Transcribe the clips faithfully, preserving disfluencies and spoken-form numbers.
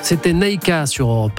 C'était Neika sur Europe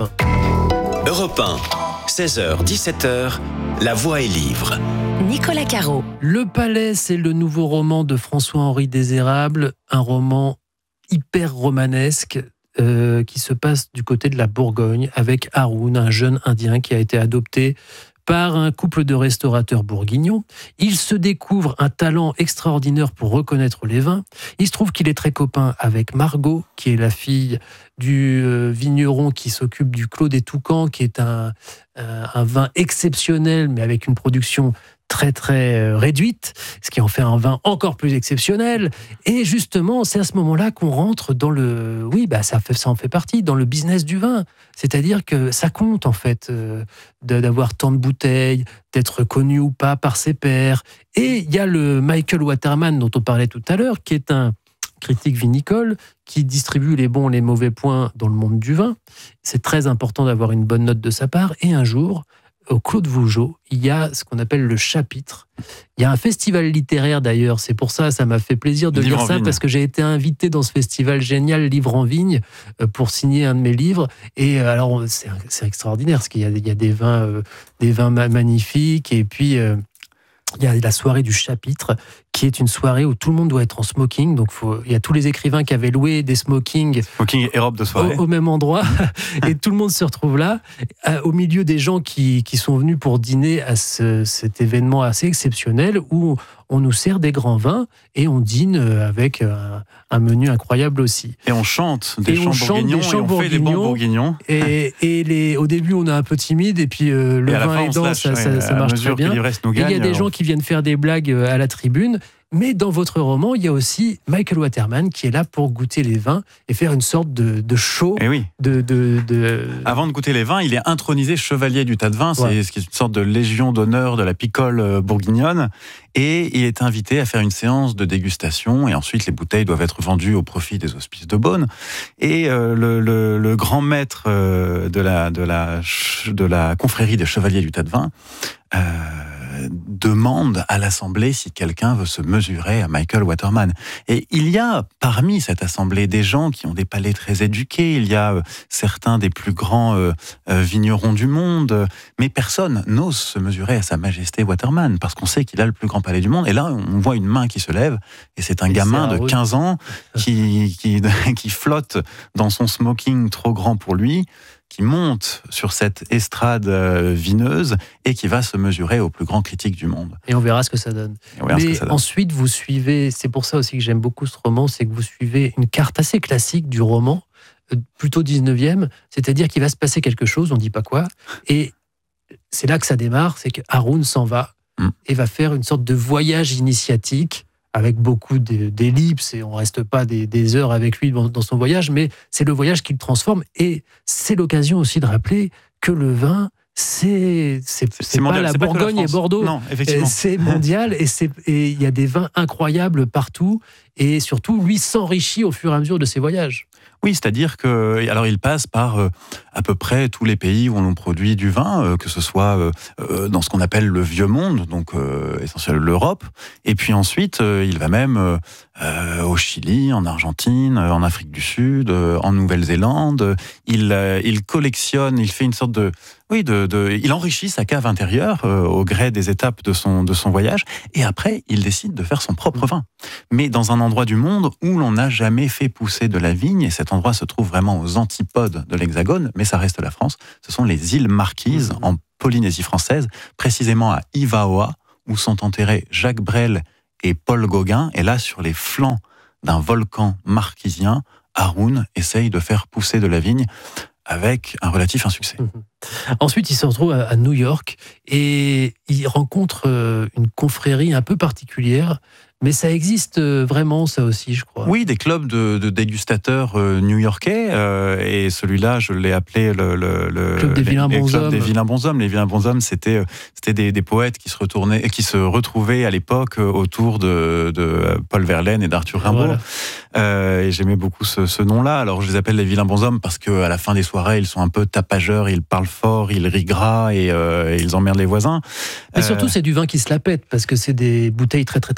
un. Europe un, seize heures dix-sept heures, La Voix est livre. Nicolas Caro. Le Palais, c'est le nouveau roman de François-Henri Désérable, un roman hyper romanesque euh, qui se passe du côté de la Bourgogne avec Haroun, un jeune Indien qui a été adopté par un couple de restaurateurs bourguignons. Il se découvre un talent extraordinaire pour reconnaître les vins. Il se trouve qu'il est très copain avec Margot, qui est la fille du euh, vigneron qui s'occupe du Clos des Toucans, qui est un, un, un vin exceptionnel, mais avec une production très très euh, réduite, ce qui en fait un vin encore plus exceptionnel. Et justement, c'est à ce moment-là qu'on rentre dans le... Oui, bah ça, fait, ça en fait partie, dans le business du vin. C'est-à-dire que ça compte, en fait, euh, d'avoir tant de bouteilles, d'être connu ou pas par ses pairs. Et il y a le Michael Waterman, dont on parlait tout à l'heure, qui est un critique vinicole, qui distribue les bons et les mauvais points dans le monde du vin. C'est très important d'avoir une bonne note de sa part. Et un jour, au Clos de Vougeot, il y a ce qu'on appelle le chapitre. Il y a un festival littéraire d'ailleurs, c'est pour ça, ça m'a fait plaisir de Livre lire ça, vigne. parce que j'ai été invité dans ce festival génial Livre en vigne pour signer un de mes livres. Et alors, c'est, c'est extraordinaire, parce qu'il y a, il y a des vins, euh, des vins ma- magnifiques, et puis... Euh, il y a la soirée du chapitre, qui est une soirée où tout le monde doit être en smoking. Donc, faut, il y a tous les écrivains qui avaient loué des smokings Smoking et robe de soirée. au, au même endroit. Et tout le monde se retrouve là, à, au milieu des gens qui, qui sont venus pour dîner à ce, cet événement assez exceptionnel où on nous sert des grands vins et on dîne avec un, un menu incroyable aussi. Et on chante des Et chants on chante bourguignons des chants et on fait des bons bourguignons. bourguignons. Et, et les, au début, on est un peu timide, et puis euh, le Et à la vin fin, on se aidant, lâche, ça, ouais, ça, ça à marche mesure très bien. que l'ivresse nous Et il y a gagne, des on- gens qui viennent faire des blagues à la tribune. Mais dans votre roman, il y a aussi Michael Waterman qui est là pour goûter les vins et faire une sorte de, de show. Eh oui. De, de, de... Avant de goûter les vins, il est intronisé chevalier du tas de vin. C'est Ouais. ce qui est une sorte de légion d'honneur de la picole euh, bourguignonne. Et il est invité à faire une séance de dégustation. Et ensuite, les bouteilles doivent être vendues au profit des hospices de Beaune. Et euh, le, le, le grand maître euh, de, la, de, la, de la confrérie des chevaliers du tas de vin euh, demande à l'Assemblée si quelqu'un veut se mesurer à Michael Waterman. Et il y a parmi cette Assemblée des gens qui ont des palais très éduqués, il y a euh, certains des plus grands euh, euh, vignerons du monde, euh, mais personne n'ose se mesurer à Sa Majesté Waterman, parce qu'on sait qu'il a le plus grand palais du monde. Et là, on voit une main qui se lève, et c'est un Et gamin c'est de Haroun. quinze ans qui, qui, qui flotte dans son smoking trop grand pour lui, qui monte sur cette estrade euh, vineuse et qui va se mesurer au plus grand critique du monde. Et on verra ce que ça donne. Et on verra ce Mais que ça donne. ensuite, vous suivez, c'est pour ça aussi que j'aime beaucoup ce roman, c'est que vous suivez une carte assez classique du roman, euh, plutôt dix-neuvième, c'est-à-dire qu'il va se passer quelque chose, on ne dit pas quoi, et c'est là que ça démarre, c'est que Haroun s'en va Mm. et va faire une sorte de voyage initiatique avec beaucoup de- d'ellipses, et on ne reste pas des, des heures avec lui dans, dans son voyage, mais c'est le voyage qui le transforme, et c'est l'occasion aussi de rappeler que le vin, c'est, c'est, c'est pas mondial, la c'est pas que la Bourgogne et France. Bordeaux. Non, effectivement. Euh, C'est mondial, et c'est- et il y a des vins incroyables partout, et surtout, lui s'enrichit au fur et à mesure de ses voyages. Oui, c'est-à-dire que, alors il passe par euh, à peu près tous les pays où l'on produit du vin, euh, que ce soit euh, euh, dans ce qu'on appelle le vieux monde, donc euh, essentiellement l'Europe, et puis ensuite euh, il va même euh, euh, au Chili, en Argentine, euh, en Afrique du Sud, euh, en Nouvelle-Zélande. Il, euh, il collectionne, il fait une sorte de, oui, de, de il enrichit sa cave intérieure euh, au gré des étapes de son de son voyage, et après il décide de faire son propre vin, mais dans un endroit du monde où l'on n'a jamais fait pousser de la vigne, et cet endroit se trouve vraiment aux antipodes de l'Hexagone, mais ça reste la France. Ce sont les îles Marquises, Mmh. en Polynésie française, précisément à Ivaoa, où sont enterrés Jacques Brel et Paul Gauguin. Et là, sur les flancs d'un volcan marquisien, Haroun essaye de faire pousser de la vigne avec un relatif insuccès. Ensuite, il se retrouve à, à New York, et il rencontre euh, une confrérie un peu particulière, mais ça existe euh, vraiment, ça aussi, je crois. Oui, des clubs de, de dégustateurs euh, new-yorkais, euh, et celui-là, je l'ai appelé le, le, le Club des les- vilains les clubs bonshommes. des vilains bonshommes. Les vilains bonshommes, c'était euh, c'était des, des poètes qui se retournaient, qui se retrouvaient à l'époque euh, autour de, de Paul Verlaine et d'Arthur Rimbaud. Voilà. Euh, et j'aimais beaucoup ce, ce nom-là. Alors je les appelle les vilains bonshommes parce que à la fin des soirées, ils sont un peu tapageurs, ils parlent fort, ils rient gras, et, euh, et ils emmerdent les voisins. Mais Euh, surtout, c'est du vin qui se la pète, parce que c'est des bouteilles très très très, Mais très parce que chères.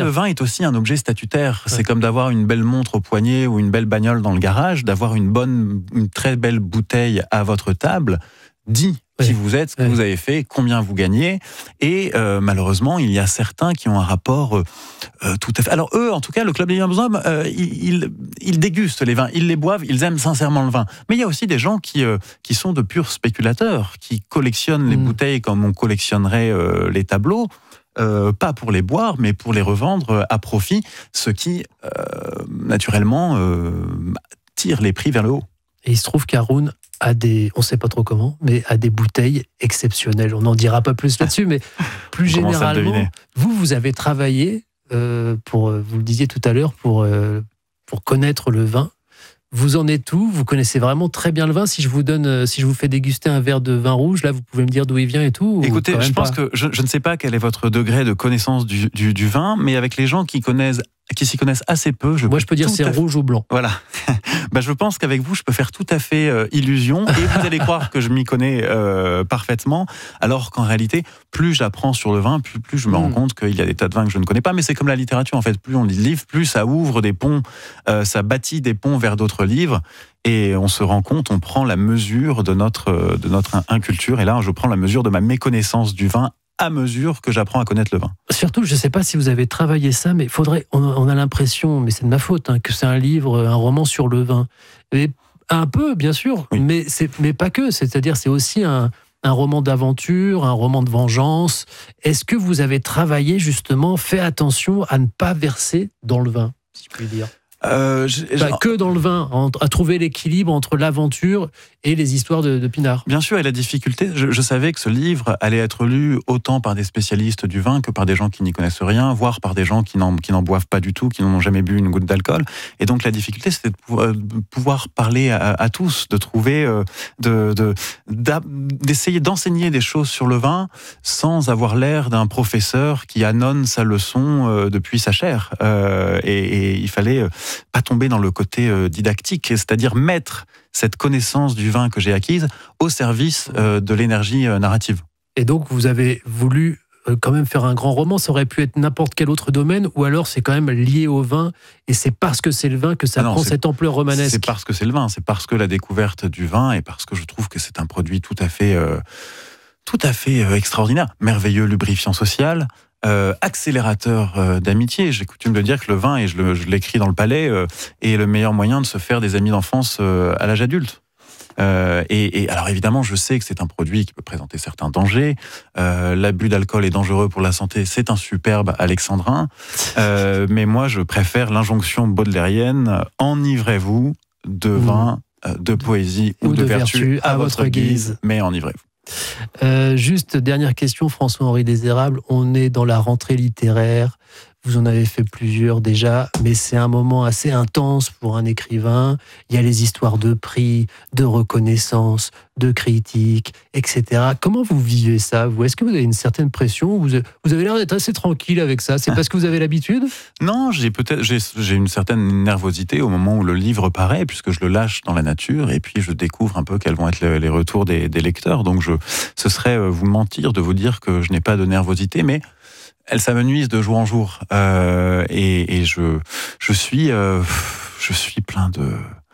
le vin est aussi un objet statutaire. Ouais. C'est comme d'avoir une belle montre au poignet ou une belle bagnole dans le garage, d'avoir une bonne, une très belle bouteille à votre table, dit qui oui. vous êtes, ce que oui. vous avez fait, combien vous gagnez. Et euh, malheureusement, il y a certains qui ont un rapport euh, euh, tout à fait... Alors eux, en tout cas, le Club des Lions Hommes, euh, ils, ils dégustent les vins, ils les boivent, ils aiment sincèrement le vin. Mais il y a aussi des gens qui, euh, qui sont de purs spéculateurs, qui collectionnent les mmh. bouteilles comme on collectionnerait euh, les tableaux. Euh, pas pour les boire, mais pour les revendre à profit, ce qui, euh, naturellement, euh, tire les prix vers le haut. Et il se trouve qu'Haroun a des, on ne sait pas trop comment, mais a des bouteilles exceptionnelles. On n'en dira pas plus là-dessus, mais plus généralement, vous, vous avez travaillé, euh, pour, vous le disiez tout à l'heure, pour, euh, pour connaître le vin. Vous en êtes où? Vous connaissez vraiment très bien le vin. Si je vous donne, si je vous fais déguster un verre de vin rouge, là, vous pouvez me dire d'où il vient et tout. Écoutez, je pense pas. que je, je ne sais pas quel est votre degré de connaissance du, du, du vin, mais avec les gens qui connaissent, qui s'y connaissent assez peu, je moi, je peux dire c'est fait... rouge ou blanc. Voilà. Bah, je pense qu'avec vous, je peux faire tout à fait euh, illusion, et vous allez croire que je m'y connais euh, parfaitement, alors qu'en réalité, plus j'apprends sur le vin, plus, plus je me mmh. rends compte qu'il y a des tas de vins que je ne connais pas. Mais c'est comme la littérature, en fait. Plus on lit de livres, plus ça ouvre des ponts, euh, ça bâtit des ponts vers d'autres livres. Et on se rend compte, on prend la mesure de notre, de notre inculture. Et là, je prends la mesure de ma méconnaissance du vin à mesure que j'apprends à connaître le vin. Surtout, je ne sais pas si vous avez travaillé ça, mais faudrait, on, on a l'impression, mais c'est de ma faute, hein, que c'est un livre, un roman sur le vin. Et un peu, bien sûr, oui. mais, c'est, mais pas que. C'est-à-dire, c'est aussi un, un roman d'aventure, un roman de vengeance. Est-ce que vous avez travaillé, justement, fait attention à ne pas verser dans le vin, si je puis dire ? Euh, Pas que dans le vin, à trouver l'équilibre entre l'aventure et les histoires de, de Pinard. Bien sûr, et la difficulté, je, je savais que ce livre allait être lu autant par des spécialistes du vin que par des gens qui n'y connaissent rien, voire par des gens qui n'en, qui n'en boivent pas du tout, qui n'ont jamais bu une goutte d'alcool. Et donc la difficulté, c'était de pouvoir, de pouvoir parler à, à tous, de trouver, de, de, d'essayer d'enseigner des choses sur le vin sans avoir l'air d'un professeur qui annonce sa leçon depuis sa chaire. Euh, et, et il fallait pas tomber dans le côté euh, didactique, c'est-à-dire mettre cette connaissance du vin que j'ai acquise au service euh, de l'énergie euh, narrative. Et donc vous avez voulu euh, quand même faire un grand roman, ça aurait pu être n'importe quel autre domaine, ou alors c'est quand même lié au vin, et c'est parce que c'est le vin que ça ah non, prend cette ampleur romanesque. C'est parce que c'est le vin, c'est parce que la découverte du vin, et parce que je trouve que c'est un produit tout à fait, euh, tout à fait euh, extraordinaire, merveilleux lubrifiant social, Euh, accélérateur euh, d'amitié. J'ai coutume de dire que le vin, et je, le, je l'écris dans le palais, euh, est le meilleur moyen de se faire des amis d'enfance euh, à l'âge adulte. Euh, et, et alors évidemment, je sais que c'est un produit qui peut présenter certains dangers. Euh, l'abus d'alcool est dangereux pour la santé. C'est un superbe alexandrin. Euh, mais moi, je préfère l'injonction baudelairienne. Enivrez-vous de vin, euh, de poésie ou, ou de, de vertu, vertu à, à votre guise, guise, mais enivrez-vous. Euh, juste dernière question, François-Henri Désérable, on est dans la rentrée littéraire, vous en avez fait plusieurs déjà, mais c'est un moment assez intense pour un écrivain. Il y a les histoires de prix, de reconnaissance, de critiques, et cetera. Comment vous vivez ça, vous ? Est-ce que vous avez une certaine pression ? Vous avez l'air d'être assez tranquille avec ça. C'est parce que vous avez l'habitude ? Non, j'ai peut-être j'ai, j'ai une certaine nervosité au moment où le livre paraît, puisque je le lâche dans la nature, et puis je découvre un peu quels vont être les, les retours des, des lecteurs. Donc je, ce serait vous mentir de vous dire que je n'ai pas de nervosité, mais elle s'amenuise de jour en jour, euh, et, et je, je suis, euh, je suis plein de,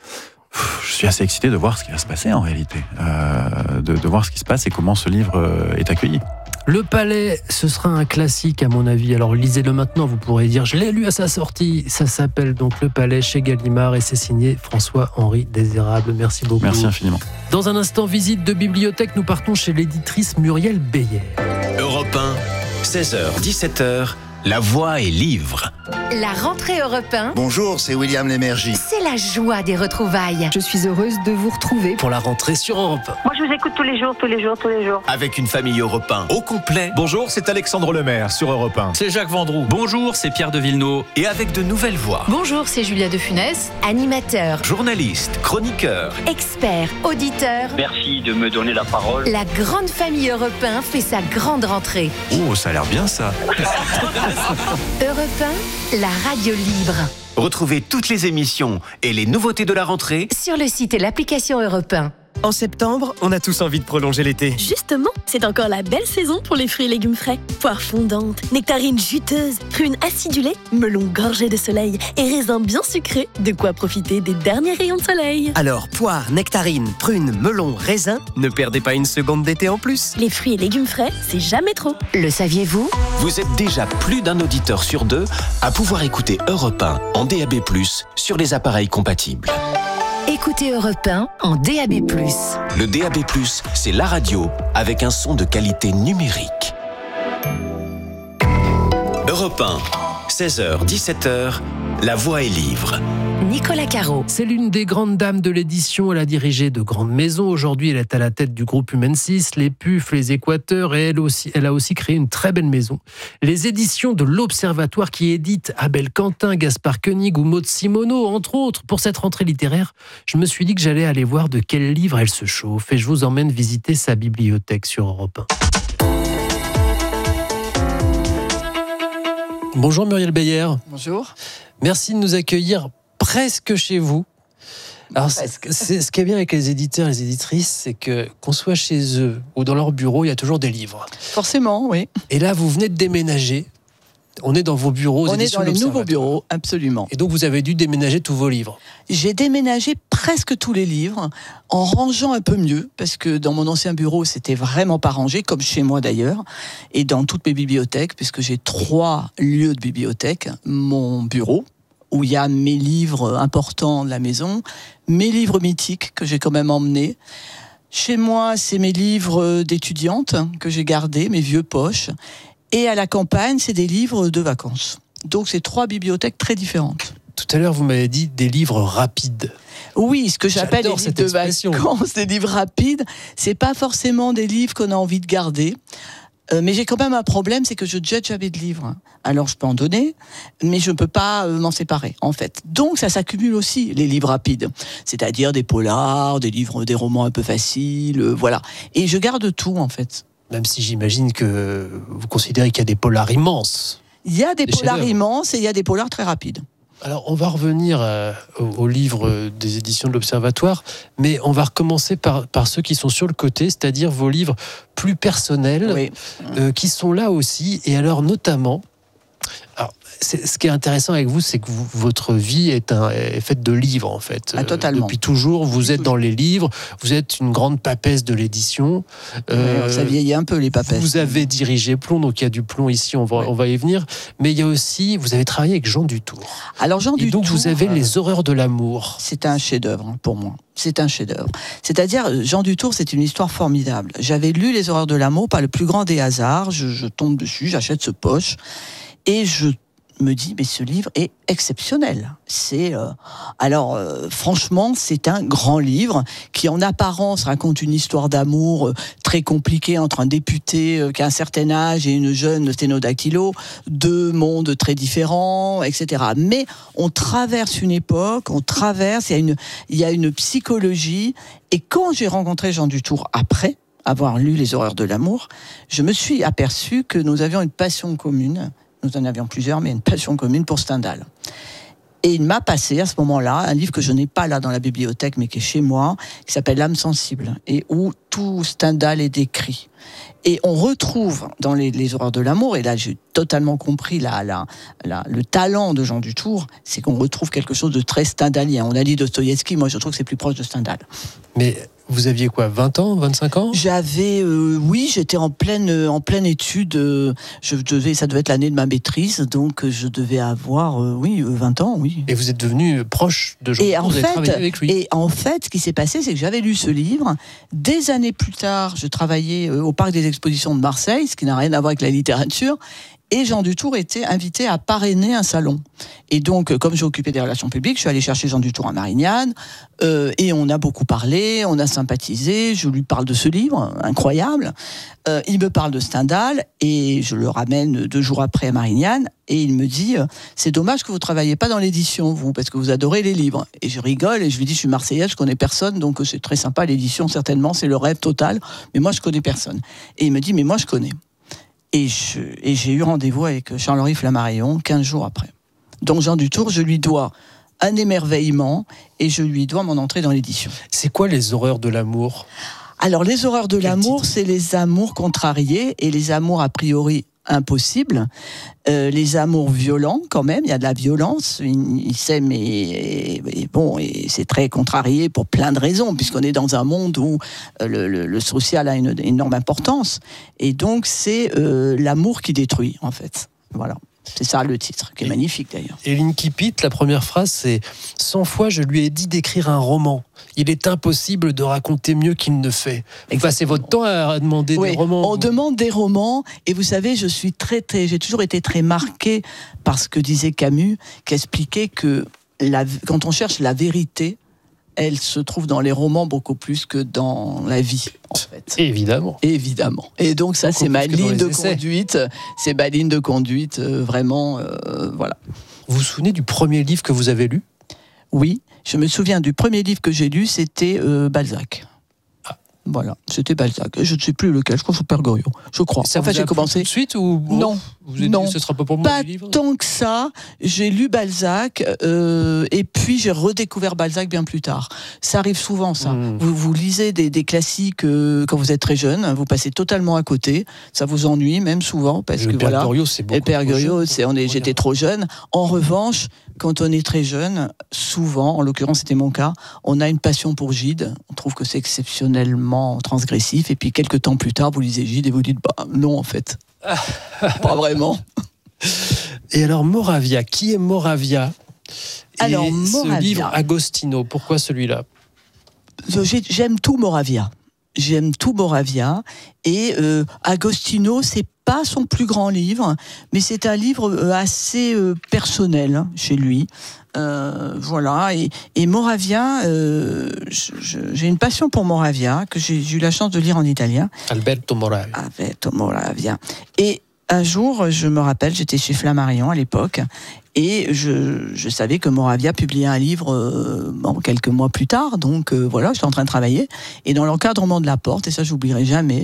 je suis assez excité de voir ce qui va se passer en réalité, euh, de, de voir ce qui se passe et comment ce livre est accueilli. Le Palais, ce sera un classique à mon avis. Alors lisez-le maintenant, vous pourrez dire je l'ai lu à sa sortie. Ça s'appelle donc Le Palais chez Gallimard et c'est signé François-Henri Désérable. Merci beaucoup. Merci infiniment. Dans un instant, visite de bibliothèque, nous partons chez l'éditrice Muriel Beyer. Europe un, seize heures dix-sept heures, La Voix et Livre. La rentrée Europe un. Bonjour, c'est William Lémergie. C'est la joie des retrouvailles. Je suis heureuse de vous retrouver pour la rentrée sur Europe un. Moi, je vous écoute tous les jours, tous les jours, tous les jours. Avec une famille Europe un au complet. Bonjour, c'est Alexandre Lemaire sur Europe un. C'est Jacques Vendroux. Bonjour, c'est Pierre de Villeneuve. Et avec de nouvelles voix. Bonjour, c'est Julia de Funès. Animateur, journaliste, chroniqueur, expert, auditeur. Merci de me donner la parole. La grande famille Europe un fait sa grande rentrée. Oh, ça a l'air bien ça. Europe un, la radio libre. Retrouvez toutes les émissions et les nouveautés de la rentrée sur le site et l'application Europe un. En septembre, on a tous envie de prolonger l'été. Justement, c'est encore la belle saison pour les fruits et légumes frais. Poires fondantes, nectarines juteuses, prunes acidulées, melons gorgés de soleil et raisins bien sucrés. De quoi profiter des derniers rayons de soleil. Alors, poires, nectarines, prunes, melons, raisins, ne perdez pas une seconde d'été en plus. Les fruits et légumes frais, c'est jamais trop. Le saviez-vous ? Vous êtes déjà plus d'un auditeur sur deux à pouvoir écouter Europe un en D A B plus, sur les appareils compatibles. Écoutez Europe un en D A B plus. Le D A B plus, c'est la radio avec un son de qualité numérique. Europe un, seize heures dix-sept heures, La Voix est livre. Nicolas Caro. C'est l'une des grandes dames de l'édition. Elle a dirigé de grandes maisons. Aujourd'hui, elle est à la tête du groupe Humensis, les Pufs, les Équateurs, et elle, aussi, elle a aussi créé une très belle maison. Les éditions de l'Observatoire qui éditent Abel Quentin, Gaspard Koenig ou Maud Simoneau, entre autres. Pour cette rentrée littéraire, je me suis dit que j'allais aller voir de quel livre elle se chauffe et je vous emmène visiter sa bibliothèque sur Europe un. Bonjour Muriel Beyer. Bonjour. Merci de nous accueillir presque chez vous. Alors, c'est, c'est, ce qui est bien avec les éditeurs et les éditrices, c'est que qu'on soit chez eux ou dans leur bureau, il y a toujours des livres. Forcément, oui. Et là, vous venez de déménager. On est dans vos bureaux. On est dans les nouveaux bureaux, absolument. Et donc, vous avez dû déménager tous vos livres. J'ai déménagé presque tous les livres, en rangeant un peu mieux, parce que dans mon ancien bureau, c'était vraiment pas rangé, comme chez moi d'ailleurs, et dans toutes mes bibliothèques, puisque j'ai trois lieux de bibliothèque. Mon bureau, où il y a mes livres importants de la maison, mes livres mythiques que j'ai quand même emmenés. Chez moi, c'est mes livres d'étudiante que j'ai gardés, mes vieux poches. Et à la campagne, c'est des livres de vacances. Donc, c'est trois bibliothèques très différentes. Tout à l'heure, vous m'avez dit des livres rapides. Oui, ce que j'appelle J'adore les livres cette de expression. vacances, des livres rapides. C'est pas forcément des livres qu'on a envie de garder. Euh, mais j'ai quand même un problème, c'est que je ne jette jamais de livres. Alors, je peux en donner, mais je ne peux pas euh, m'en séparer, en fait. Donc, ça s'accumule aussi, les livres rapides. C'est-à-dire des polars, des livres, des romans un peu faciles, euh, voilà. Et je garde tout, en fait. Même si j'imagine que vous considérez qu'il y a des polars immenses. Il y a des, des polars immenses et il y a des polars très rapides. Alors, on va revenir euh, au, au livre des éditions de l'Observatoire, mais on va recommencer par, par ceux qui sont sur le côté, c'est-à-dire vos livres plus personnels, oui. euh, qui sont là aussi, et alors notamment... Alors, c'est, ce qui est intéressant avec vous, c'est que vous, votre vie est, un, est faite de livres, en fait. Ah, totalement. Euh, depuis toujours, vous Depuis êtes toujours. dans les livres, vous êtes une grande papesse de l'édition. Euh, ouais, ça vieillit un peu, les papesses. Vous avez dirigé Plomb, donc il y a du plomb ici, on va, ouais. on va y venir. Mais il y a aussi, vous avez travaillé avec Jean Dutour. Alors, Jean Et Dutour... donc, vous avez euh, Les Horreurs de l'amour. C'est un chef-d'œuvre, pour moi. C'est un chef-d'œuvre. C'est-à-dire, Jean Dutour, c'est une histoire formidable. J'avais lu Les Horreurs de l'amour par le plus grand des hasards. Je, je tombe dessus, j'achète ce poche. Et je me dis, mais ce livre est exceptionnel. C'est euh, alors euh, franchement, c'est un grand livre qui, en apparence, raconte une histoire d'amour euh, très compliquée entre un député euh, qui a un certain âge et une jeune sténodactylo, deux mondes très différents, et cetera. Mais on traverse une époque, on traverse, il y a une, il y a une psychologie. Et quand j'ai rencontré Jean Dutour après avoir lu Les Horreurs de l'amour, je me suis aperçu que nous avions une passion commune. Nous en avions plusieurs, mais une passion commune pour Stendhal. Et il m'a passé à ce moment-là un livre que je n'ai pas là dans la bibliothèque, mais qui est chez moi, qui s'appelle L'âme sensible, et où tout Stendhal est décrit. Et on retrouve dans les, les Horreurs de l'amour, et là j'ai totalement compris la, la, la, le talent de Jean Dutour, c'est qu'on retrouve quelque chose de très stendhalien. On a dit Dostoïevski, moi je trouve que c'est plus proche de Stendhal. Mais vous aviez quoi, vingt ans, vingt-cinq ans ? J'avais, euh, oui, j'étais en pleine, en pleine étude. Euh, je devais, ça devait être l'année de ma maîtrise, donc je devais avoir, euh, oui, vingt ans, oui. Et vous êtes devenu proche de Jean Dutour, vous avez travaillé avec lui. Et en fait, ce qui s'est passé, c'est que j'avais lu ce livre. Des années plus tard, je travaillais au Parc des Expositions de Marseille, ce qui n'a rien à voir avec la littérature. Et Jean Dutour était invité à parrainer un salon. Et donc, comme j'ai occupé des relations publiques, je suis allée chercher Jean Dutour à Marignane, euh, et on a beaucoup parlé, on a sympathisé, je lui parle de ce livre, incroyable. Euh, il me parle de Stendhal, et je le ramène deux jours après à Marignane, et il me dit, euh, c'est dommage que vous ne travailliez pas dans l'édition, vous, parce que vous adorez les livres. Et je rigole, et je lui dis, je suis marseillaise, je connais personne, donc c'est très sympa, l'édition, certainement, c'est le rêve total, mais moi, je connais personne. Et il me dit, mais moi, je connais. Et, je, et j'ai eu rendez-vous avec Charles-Henri Flammarion quinze jours après. Donc Jean Dutour, je lui dois un émerveillement, et je lui dois mon entrée dans l'édition. C'est quoi les horreurs de l'amour ? Alors, les horreurs de Quel l'amour, titre ? c'est les amours contrariés et les amours a priori impossibles. Euh, les amours violents, quand même, il y a de la violence. Il, il s'aime et, et, et bon, et c'est très contrarié pour plein de raisons, puisqu'on est dans un monde où le, le, le social a une énorme importance. Et donc, c'est euh, l'amour qui détruit, en fait. Voilà. C'est ça le titre, qui est et, magnifique d'ailleurs. Et l'Incipit, la première phrase, c'est « cent fois je lui ai dit d'écrire un roman. Il est impossible de raconter mieux qu'il ne fait. » Vous passez votre temps à demander oui, des romans. On vous... demande des romans, et vous savez, je suis très, très, j'ai toujours été très marquée par ce que disait Camus, qui expliquait que la, quand on cherche la vérité, elle se trouve dans les romans beaucoup plus que dans la vie, en fait. Évidemment. Évidemment. Et donc ça, beaucoup c'est ma ligne de essais. conduite. C'est ma ligne de conduite, euh, vraiment, euh, voilà. Vous vous souvenez du premier livre que vous avez lu ? Oui, je me souviens du premier livre que j'ai lu, c'était euh, Balzac. Ah. Voilà, c'était Balzac. Je ne sais plus lequel, je crois que c'est Père Goriot. Je crois. Ça enfin, vous j'ai a commencé plu tout de suite ou non. Vous avez non, dit, ce sera pas pour moi pas le livre. tant que ça. J'ai lu Balzac euh, et puis j'ai redécouvert Balzac bien plus tard. Ça arrive souvent, ça. Mmh. Vous, vous lisez des, des classiques euh, quand vous êtes très jeune, vous passez totalement à côté. Ça vous ennuie même souvent parce le que Père voilà. Goriot, c'est beaucoup. Et Père trop Goriot, jeune, c'est on est. J'étais trop jeune. En revanche, quand on est très jeune, souvent, en l'occurrence c'était mon cas, on a une passion pour Gide. On trouve que c'est exceptionnellement transgressif. Et puis quelques temps plus tard, vous lisez Gide et vous dites bah non en fait, pas vraiment. Et alors Moravia, qui est Moravia ? Et Alors, ce Moravia. livre Agostino, pourquoi celui-là ? J'ai- J'aime tout Moravia. J'aime tout Moravia. Et euh, Agostino, c'est pas son plus grand livre, mais c'est un livre euh, assez euh, personnel hein, chez lui. Euh, voilà. Et, et Moravia, euh, je- je- j'ai une passion pour Moravia que j'ai j'ai eu la chance de lire en italien. Alberto Moravia. Alberto Moravia. Et un jour, je me rappelle, j'étais chez Flammarion à l'époque, et je, je savais que Moravia publiait un livre euh, bon, quelques mois plus tard, donc euh, voilà, j'étais en train de travailler, et dans l'encadrement de la porte, et ça j'oublierai jamais,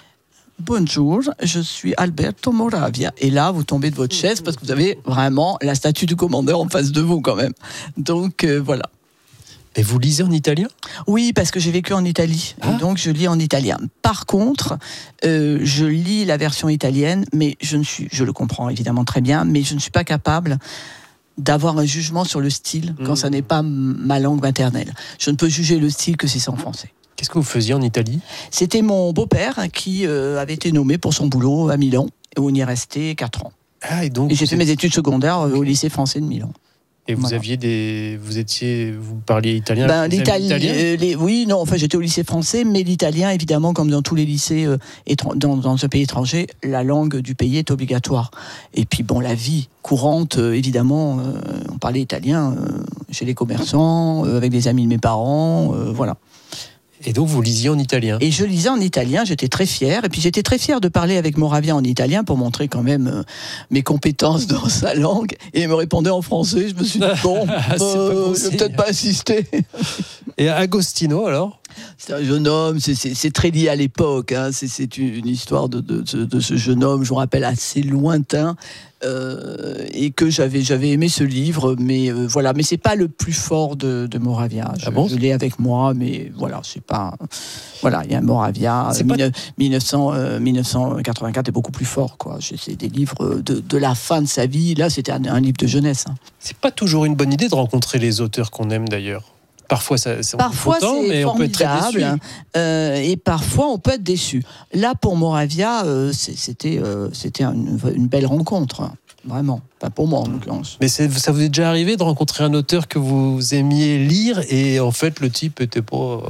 bonjour, je suis Alberto Moravia. Et là, vous tombez de votre chaise parce que vous avez vraiment la statue du commandeur en face de vous quand même. Donc euh, voilà. Et vous lisez en italien ? Oui, parce que j'ai vécu en Italie, Ah. donc je lis en italien. Par contre, euh, je lis la version italienne, mais je ne suis, je le comprends évidemment très bien, mais je ne suis pas capable d'avoir un jugement sur le style quand Mmh. ça n'est pas m- ma langue maternelle. Je ne peux juger le style que si c'est en français. Qu'est-ce que vous faisiez en Italie ? C'était mon beau-père qui euh, avait été nommé pour son boulot à Milan, où on y est resté quatre ans. Ah, et donc Et j'ai vous fait êtes- mes études secondaires euh, au lycée français de Milan. Et vous Voilà. aviez des, vous étiez, vous parliez italien. Ben, avec des amis l'italien, italiens euh, les, oui, non, enfin j'étais au lycée français, mais l'italien, évidemment, comme dans tous les lycées euh, étran- dans, dans un pays étranger, la langue du pays est obligatoire. Et puis bon, la vie courante, euh, évidemment, euh, on parlait italien euh, chez les commerçants, euh, avec des amis de mes parents, euh, voilà. Et donc vous lisiez en italien. Et je lisais en italien, j'étais très fière. Et puis j'étais très fière de parler avec Moravia en italien pour montrer quand même euh, mes compétences dans sa langue. Et il me répondait en français. Je me suis dit, bon, C'est pas euh, bon je vais signe. peut-être pas assister. Et Agostino alors ? C'est un jeune homme, c'est- c'est c'est très lié à l'époque. Hein. C'est- C'est une histoire de, de, de, de ce jeune homme, je vous rappelle, assez lointain. Euh, et que j'avais j'avais aimé ce livre, mais euh, voilà, mais c'est pas le plus fort de, de Moravia. Je, Ah bon je l'ai avec moi, mais voilà, c'est pas voilà, il y a Moravia. C'est euh, pas- mille neuf cents, euh, mille neuf cent quatre-vingt-quatre est beaucoup plus fort, quoi. Je- C'est des livres de, de la fin de sa vie. Là, c'était un, un livre de jeunesse. Hein. C'est pas toujours une bonne idée de rencontrer les auteurs qu'on aime d'ailleurs. Parfois, ça, ça, on est Parfois, content, c'est mais on peut être très formidable, déçu. hein. Euh, et parfois, on peut être déçu. Là, pour Moravia, euh, c'est- c'était euh, c'était une, une belle rencontre, hein. Vraiment. Pas pour moi, en l'occurrence. Mais c'est- ça vous est déjà arrivé de rencontrer un auteur que vous aimiez lire et en fait le type était pas.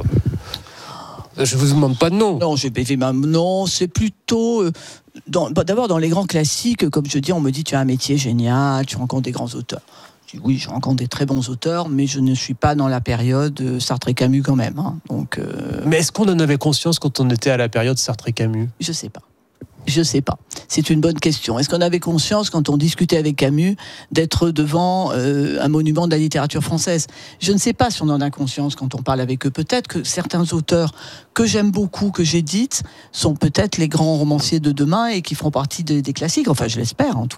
Je vous demande pas de nom. Non, j'ai fait ma... non, c'est plutôt euh, dans- bah, d'abord dans les grands classiques, comme je dis, on me dit tu as un métier génial, tu rencontres des grands auteurs. Je dis, oui, je rencontre des très bons auteurs, mais je ne suis pas dans la période euh, Sartre et Camus quand même. Hein. Donc, euh, Mais est-ce qu'on en avait conscience quand on était à la période Sartre et Camus ? je sais pas. Je sais pas. C'est une bonne question. Est-ce qu'on avait conscience, quand on discutait avec Camus, d'être devant euh, un monument de la littérature française ? Je ne sais pas si on en a conscience quand on parle avec eux. Peut-être que certains auteurs que j'aime beaucoup, que j'édite, sont peut-être les grands romanciers de demain et qui feront partie des, des classiques. Enfin, je l'espère, en tout cas.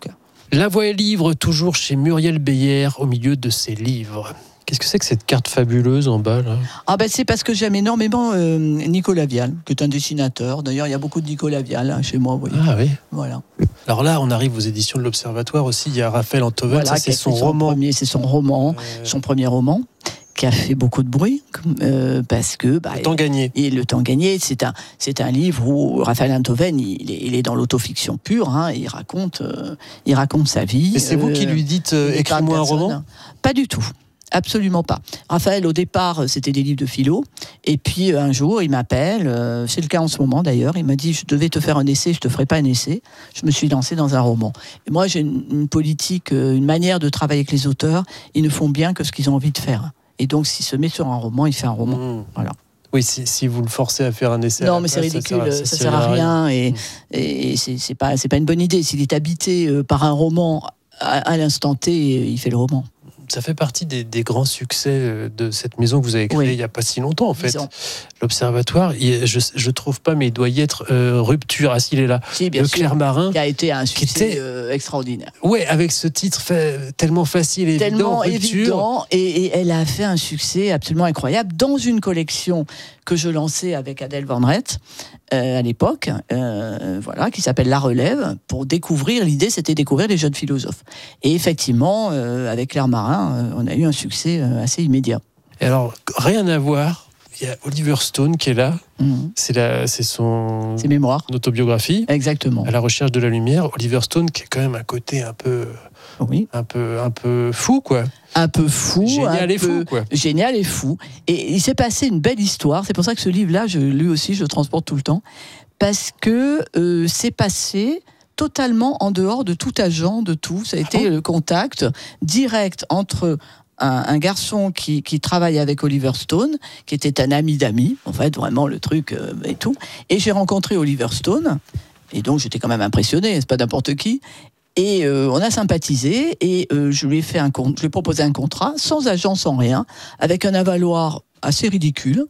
La Voix est livre, toujours chez Muriel Beyer, au milieu de ses livres. Qu'est-ce que c'est que cette carte fabuleuse en bas là ? Ah ben c'est parce que j'aime énormément euh, Nicolas Vial, qui est un dessinateur. D'ailleurs, il y a beaucoup de Nicolas Vial hein, chez moi. Vous voyez. Ah oui. Voilà. Alors là, on arrive aux éditions de l'Observatoire aussi. Il y a Raphaël Enthoven, Voilà, ça c'est son, son roman. Premier, c'est son roman, euh... son premier roman, qui a fait beaucoup de bruit euh, parce que bah, le temps gagné. Et le temps gagné, c'est un c'est un livre où Raphaël Enthoven, il est, il est dans l'autofiction pure. Hein, il raconte euh, il raconte sa vie. Et c'est euh, vous qui lui dites euh, écris-moi un roman ? Pas du tout. Absolument pas. Raphaël, au départ, c'était des livres de philo. Et puis, un jour, il m'appelle. Euh, c'est le cas en ce moment, d'ailleurs. Il m'a dit, je devais te faire un essai, je te ferai pas un essai. Je me suis lancé dans un roman. Et moi, j'ai une, une politique, une manière de travailler avec les auteurs. Ils ne font bien que ce qu'ils ont envie de faire. Et donc, s'il se met sur un roman, il fait un roman. Mmh. Voilà. Oui, si, si vous le forcez à faire un essai. Non, mais c'est ridicule, ça sert, ça sert à rien. Et, mmh. et c'est, c'est pas, c'est pas une bonne idée. S'il est habité par un roman, à, à l'instant T, il fait le roman. Ça fait partie des, des grands succès de cette maison que vous avez créée oui. il n'y a pas si longtemps, en fait. Disons. L'Observatoire, il, je ne trouve pas, mais il doit y être euh, Rupture. Ah, s'il est là. Si, bien le sûr. Claire Marin. Qui a été un succès était, euh, extraordinaire. Oui, avec ce titre fait, tellement facile et tellement évident. Rupture. évident. Et, et elle a fait un succès absolument incroyable dans une collection que je lançais avec Adèle Van Rett euh, à l'époque, euh, voilà, qui s'appelle La Relève, pour découvrir, l'idée c'était découvrir les jeunes philosophes. Et effectivement, euh, avec Claire Marin, euh, on a eu un succès euh, assez immédiat. Et alors, rien à voir, il y a Oliver Stone qui est là, mmh. c'est, la, c'est son Ses mémoires. autobiographie. Exactement. À la recherche de la lumière. Oliver Stone qui est quand même un côté un peu... Oui. Un peu, un peu fou, quoi. Un peu fou. Génial et peu, fou, quoi. Génial et fou. Et il s'est passé une belle histoire. C'est pour ça que ce livre-là, je, lui aussi, je le transporte tout le temps. Parce que euh, c'est passé totalement en dehors de tout agent, de tout. Ça a été le contact direct entre un, un garçon qui, qui travaille avec Oliver Stone, qui était un ami d'amis, en fait, vraiment le truc euh, et tout. Et j'ai rencontré Oliver Stone. Et donc, j'étais quand même impressionné, c'est pas n'importe qui. Et euh, on a sympathisé et euh, je lui ai fait un je lui ai proposé un contrat sans agent, sans rien, avec un avaloir assez ridicule.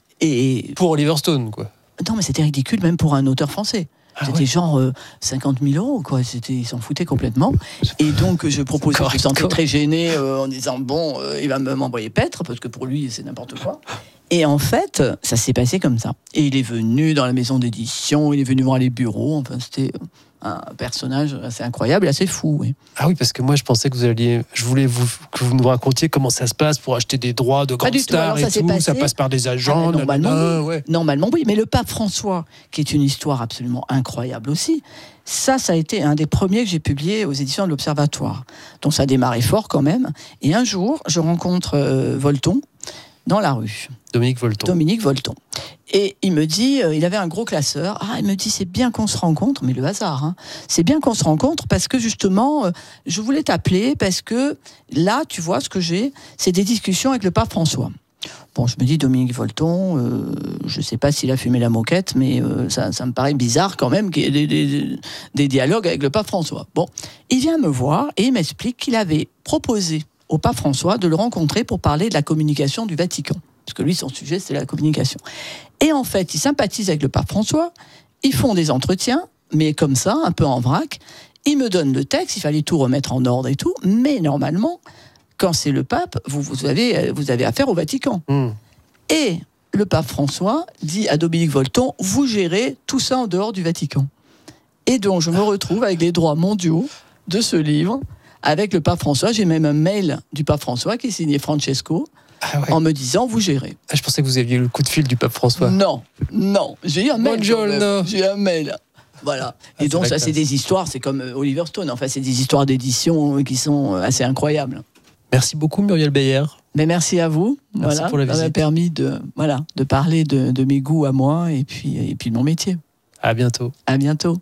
Et pour Oliver Stone, quoi. Non, mais c'était ridicule même pour un auteur français. Ah c'était ouais. genre euh, cinquante mille euros, quoi. C'était, ils s'en foutaient complètement. Et donc je proposais, je me sentais très gêné euh, en disant bon, euh, il va m'envoyer paître parce que pour lui c'est n'importe quoi. Et en fait, ça s'est passé comme ça. Et il est venu dans la maison d'édition, il est venu voir les bureaux. Enfin, c'était un personnage assez incroyable, assez fou. Oui. Ah oui, parce que moi je pensais que vous alliez, je voulais vous, que vous nous racontiez comment ça se passe pour acheter des droits de grandes stars et ça tout. Ça passe par des agents. Ah, bah, normalement, nanana, oui. ouais. normalement oui. Mais le pape François, qui est une histoire absolument incroyable aussi. Ça, ça a été un des premiers que j'ai publié aux éditions de l'Observatoire. Donc ça a démarré fort quand même. Et un jour, je rencontre euh, Volton dans la rue. Dominique Volton. Dominique Volton. Et il me dit, euh, il avait un gros classeur. Ah, il me dit, c'est bien qu'on se rencontre, mais le hasard, hein. C'est bien qu'on se rencontre parce que justement, euh, je voulais t'appeler parce que là, tu vois, ce que j'ai, c'est des discussions avec le pape François. Bon, je me dis, Dominique Volton, euh, je ne sais pas s'il a fumé la moquette, mais euh, ça, ça me paraît bizarre quand même qu'il y ait des, des, des dialogues avec le pape François. Bon, il vient me voir et il m'explique qu'il avait proposé au pape François de le rencontrer pour parler de la communication du Vatican. Parce que lui, son sujet, c'est la communication. Et en fait, il sympathise avec le pape François, ils font des entretiens, mais comme ça, un peu en vrac. Il me donne le texte, il fallait tout remettre en ordre et tout, mais normalement, quand c'est le pape, vous, vous, avez, vous avez affaire au Vatican. Mmh. Et le pape François dit à Dominique Volton, vous gérez tout ça en dehors du Vatican. Et donc, je me retrouve avec les droits mondiaux de ce livre, avec le pape François. J'ai même un mail du pape François qui est signé Francesco, ah ouais. en me disant, vous gérez. Ah, je pensais que vous aviez le coup de fil du pape François. Non, non, j'ai eu un mail. Buongiorno. J'ai un mail. Voilà. Et ah, donc, ça, c'est des histoires, c'est comme Oliver Stone. Enfin, c'est des histoires d'édition qui sont assez incroyables. Merci beaucoup, Muriel Beyer. Mais merci à vous. Merci voilà. pour la visite. Ça m'a permis de, voilà, de parler de, de mes goûts à moi et puis, et puis de mon métier. À bientôt. À bientôt.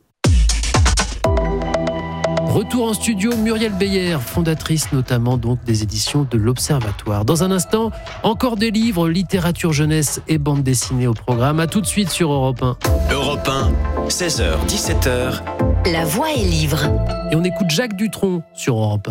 Retour en studio, Muriel Beyer, fondatrice notamment donc des éditions de l'Observatoire. Dans un instant, encore des livres, littérature jeunesse et bande dessinée au programme. À tout de suite sur Europe un. Europe un, seize heures dix-sept heures. La Voix est livre. Et on écoute Jacques Dutronc sur Europe un.